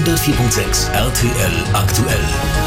104.6 RTL aktuell.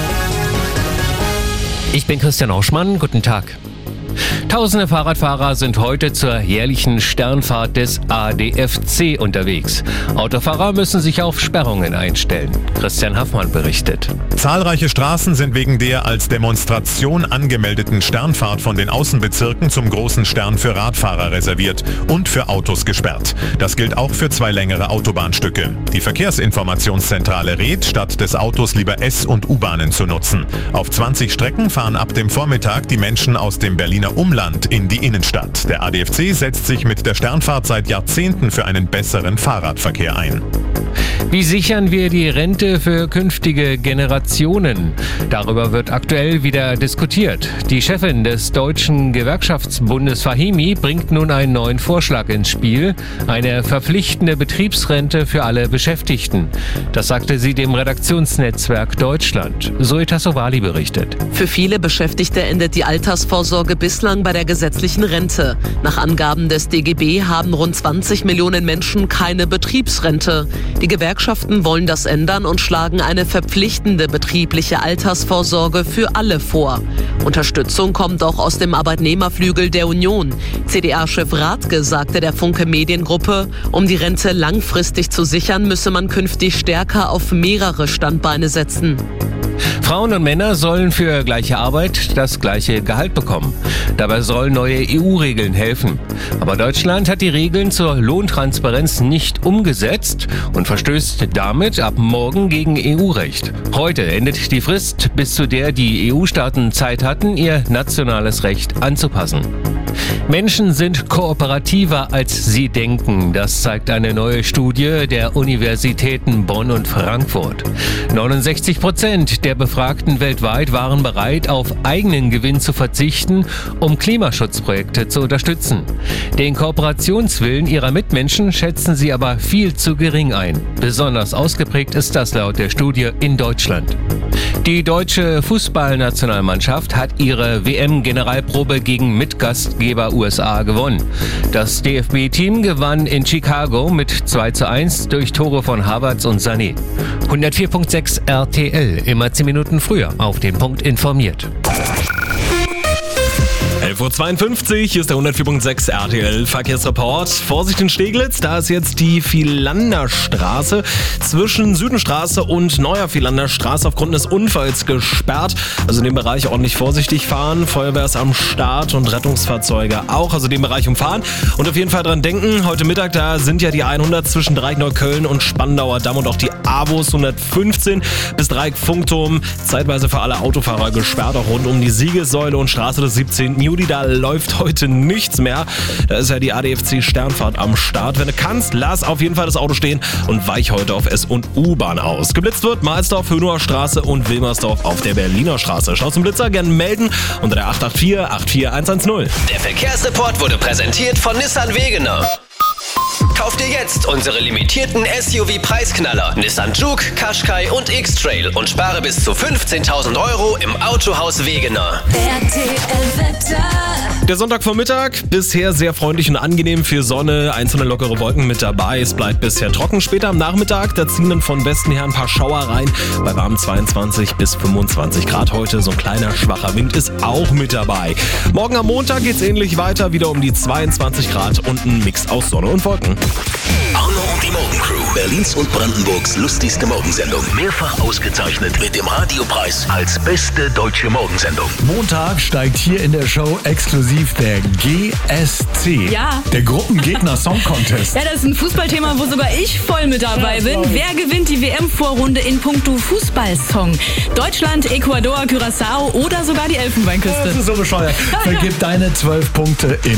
Ich bin Christian Oschmann, guten Tag. Tausende Fahrradfahrer sind heute zur jährlichen Sternfahrt des ADFC unterwegs. Autofahrer müssen sich auf Sperrungen einstellen. Christian Haffmann berichtet. Zahlreiche Straßen sind wegen der als Demonstration angemeldeten Sternfahrt von den Außenbezirken zum großen Stern für Radfahrer reserviert und für Autos gesperrt. Das gilt auch für 2 längere Autobahnstücke. Die Verkehrsinformationszentrale rät, statt des Autos lieber S- und U-Bahnen zu nutzen. Auf 20 Strecken fahren ab dem Vormittag die Menschen aus dem Berliner Umland in die Innenstadt. Der ADFC setzt sich mit der Sternfahrt seit Jahrzehnten für einen besseren Fahrradverkehr ein. Wie sichern wir die Rente für künftige Generationen? Darüber wird aktuell wieder diskutiert. Die Chefin des Deutschen Gewerkschaftsbundes Fahimi bringt nun einen neuen Vorschlag ins Spiel: eine verpflichtende Betriebsrente für alle Beschäftigten. Das sagte sie dem Redaktionsnetzwerk Deutschland. Zoe Tassovali berichtet. Für viele Beschäftigte endet die Altersvorsorge bislang bei der gesetzlichen Rente. Nach Angaben des DGB haben rund 20 Millionen Menschen keine Betriebsrente. Die Gewerkschaften wollen das ändern und schlagen eine verpflichtende betriebliche Altersvorsorge für alle vor. Unterstützung kommt auch aus dem Arbeitnehmerflügel der Union. CDA-Chef Rathke sagte der Funke Mediengruppe, um die Rente langfristig zu sichern, müsse man künftig stärker auf mehrere Standbeine setzen. Frauen und Männer sollen für gleiche Arbeit das gleiche Gehalt bekommen. Dabei sollen neue EU-Regeln helfen. Aber Deutschland hat die Regeln zur Lohntransparenz nicht umgesetzt und verstößt damit ab morgen gegen EU-Recht. Heute endet die Frist, bis zu der die EU-Staaten Zeit hatten, ihr nationales Recht anzupassen. Menschen sind kooperativer, als sie denken. Das zeigt eine neue Studie der Universitäten Bonn und Frankfurt. 69% der Befragten weltweit waren bereit, auf eigenen Gewinn zu verzichten, um Klimaschutzprojekte zu unterstützen. Den Kooperationswillen ihrer Mitmenschen schätzen sie aber viel zu gering ein. Besonders ausgeprägt ist das laut der Studie in Deutschland. Die deutsche Fußballnationalmannschaft hat ihre WM-Generalprobe gegen Mitgastgeber USA gewonnen. Das DFB-Team gewann in Chicago mit 2:1 durch Tore von Havertz und Sané. 104.6 RTL, immer 10 Minuten früher auf den Punkt informiert. 11.52 Uhr, hier ist der 104.6 RTL Verkehrsreport. Vorsicht in Steglitz, da ist jetzt die Vilanderstraße zwischen Südenstraße und Neuer Vilanderstraße aufgrund des Unfalls gesperrt. Also in dem Bereich ordentlich vorsichtig fahren. Feuerwehr ist am Start und Rettungsfahrzeuge auch, also den Bereich umfahren. Und auf jeden Fall dran denken, heute Mittag, da sind ja die 100 zwischen Dreieck-Neukölln und Spandauer Damm und auch die AWOS 115 bis Dreieck-Funkturm. Zeitweise für alle Autofahrer gesperrt, auch rund um die Siegessäule und Straße des 17. Juli. Da läuft heute nichts mehr. Da ist ja die ADFC Sternfahrt am Start. Wenn du kannst, lass auf jeden Fall das Auto stehen und weich heute auf S- und U-Bahn aus. Geblitzt wird Mahlsdorf, Hönower Straße und Wilmersdorf auf der Berliner Straße. Schau zum Blitzer, gerne melden unter der 884 84110. Der Verkehrsreport wurde präsentiert von Nissan Wegener. Kauf dir jetzt unsere limitierten SUV-Preisknaller Nissan Juke, Qashqai und X-Trail und spare bis zu 15.000 € im Autohaus Wegener. Der Sonntagvormittag, bisher sehr freundlich und angenehm, für Sonne, einzelne lockere Wolken mit dabei. Es bleibt bisher trocken. Später am Nachmittag, da ziehen dann von Westen her ein paar Schauer rein. Bei warmen 22 bis 25 Grad heute. So ein kleiner schwacher Wind ist auch mit dabei. Morgen am Montag geht's ähnlich weiter, wieder um die 22 Grad und ein Mix aus Sonne und Wolken. Arno und die Morgencrew, Berlins und Brandenburgs lustigste Morgensendung. Mehrfach ausgezeichnet mit dem Radiopreis als beste deutsche Morgensendung. Montag steigt hier in der Show exklusiv der GSC. Ja. Der Gruppengegner Song Contest. Ja, das ist ein Fußballthema, wo sogar ich voll mit dabei bin. Wer gewinnt die WM-Vorrunde in puncto Fußballsong? Deutschland, Ecuador, Curaçao oder sogar die Elfenbeinküste? Das ist so bescheuert. Vergib deine 12 Punkte in